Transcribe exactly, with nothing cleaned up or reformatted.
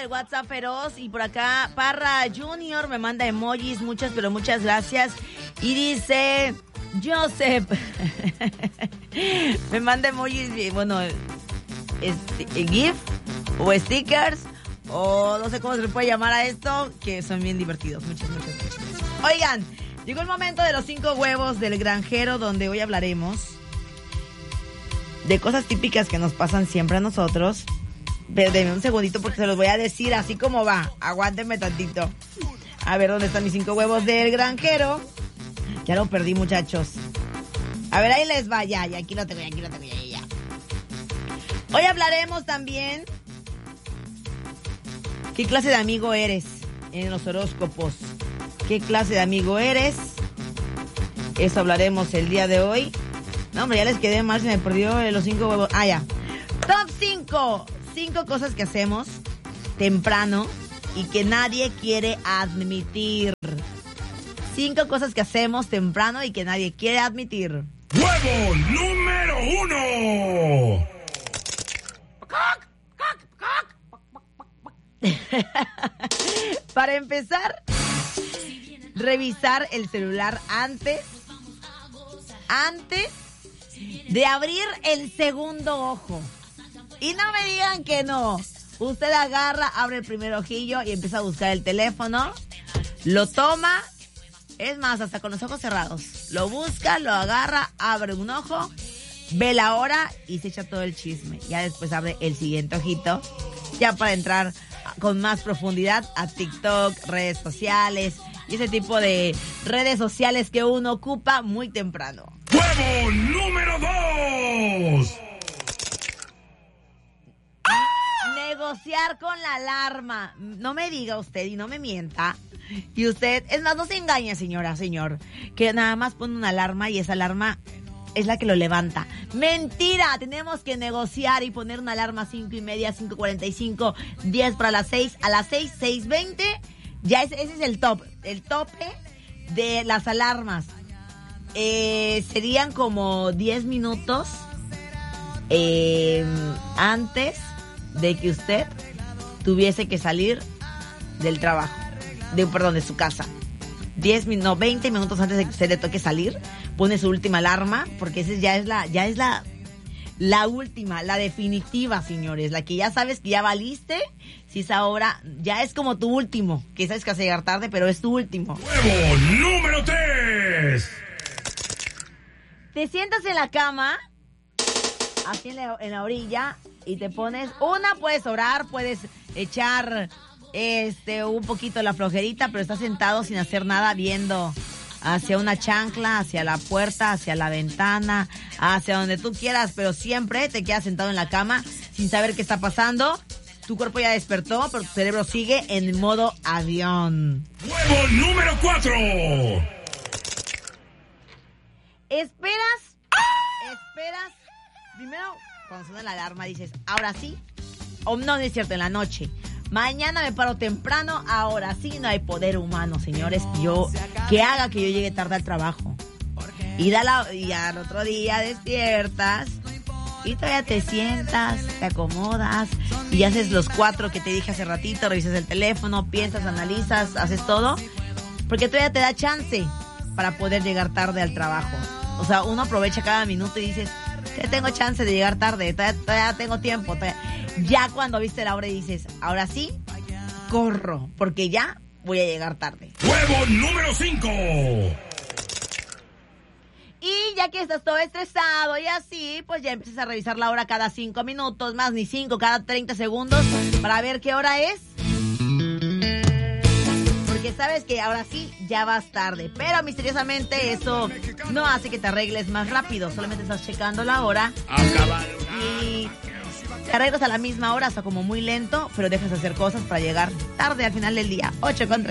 del WhatsApp feroz. Y por acá, Parra Junior me manda emojis, muchas, pero muchas gracias. Y dice, Joseph, me manda emojis, bueno, este, GIF o stickers, o no sé cómo se le puede llamar a esto, que son bien divertidos. Muchas, muchas, muchas. Oigan, llegó el momento de los cinco huevos del granjero, donde hoy hablaremos de cosas típicas que nos pasan siempre a nosotros. Pero denme un segundito porque se los voy a decir así como va. Aguántenme tantito. A ver, ¿dónde están mis cinco huevos del granjero? Ya lo perdí, muchachos. A ver, ahí les va, ya, ya, aquí lo tengo, ya, aquí lo tengo, ya, ya, ya. Hoy hablaremos también qué clase de amigo eres en los horóscopos. ¿Qué clase de amigo eres? Eso hablaremos el día de hoy. No, hombre, ya les quedé mal, se me perdió los cinco huevos. Ah, ya. Top cinco. Cinco cosas que hacemos temprano y que nadie quiere admitir. Cinco cosas que hacemos temprano y que nadie quiere admitir. ¡Huevo número uno! Para empezar, revisar el celular antes, antes de abrir el segundo ojo. Y no me digan que no. Usted agarra, abre el primer ojillo y empieza a buscar el teléfono. Lo toma, es más, hasta con los ojos cerrados. Lo busca, lo agarra, abre un ojo, ve la hora y se echa todo el chisme. Ya después abre el siguiente ojito, ya para entrar con más profundidad a TikTok, redes sociales y ese tipo de redes sociales que uno ocupa muy temprano. ¡Huevo número dos! Negociar con la alarma. No me diga usted y no me mienta. Y usted, es más, no se engañe, señora, señor, que nada más pone una alarma y esa alarma es la que lo levanta. ¡Mentira! Tenemos que negociar y poner una alarma a cinco y media, cinco cuarenta y cinco, diez para las seis, a las seis, seis veinte. Ya ese, ese es el top, el tope de las alarmas. Eh, serían como diez minutos eh, antes de que usted tuviese que salir del trabajo, de, perdón, de su casa. diez, no, veinte minutos antes de que usted le toque salir, pone su última alarma, porque esa ya es la, ya es la, la última, la definitiva, señores, la que ya sabes que ya valiste, si es ahora, ya es como tu último, que sabes que vas a llegar tarde, pero es tu último. ¡Huevo número tres! Te sientas en la cama, así en la, en la orilla, y te pones, una, puedes orar, puedes echar este un poquito la flojerita, pero estás sentado sin hacer nada, viendo hacia una chancla, hacia la puerta, hacia la ventana, hacia donde tú quieras, pero siempre te quedas sentado en la cama sin saber qué está pasando. Tu cuerpo ya despertó, pero tu cerebro sigue en modo avión. ¡Huevo número cuatro! Esperas, esperas, primero cuando suena la alarma dices, ahora sí, o no, no es cierto, en la noche. Mañana me paro temprano, ahora sí no hay poder humano, señores, yo, que haga que yo llegue tarde al trabajo. Y, da la, y al otro día despiertas y todavía te sientas, te acomodas y haces los cuatro que te dije hace ratito, revisas el teléfono, piensas, analizas, haces todo, porque todavía te da chance para poder llegar tarde al trabajo. O sea, uno aprovecha cada minuto y dices, ya tengo chance de llegar tarde, todavía, todavía tengo tiempo, todavía. Ya cuando viste la hora y dices, ahora sí, corro, porque ya voy a llegar tarde. ¡Huevo número cinco! Y ya que estás todo estresado y así, pues ya empiezas a revisar la hora cada cinco minutos, más ni cinco, cada treinta segundos, para ver qué hora es. Porque sabes que ahora sí, ya vas tarde. Pero misteriosamente eso no hace que te arregles más rápido. Solamente estás checando la hora. Y te arreglas a la misma hora, hasta como muy lento, pero dejas de hacer cosas para llegar tarde al final del día. ocho con tres.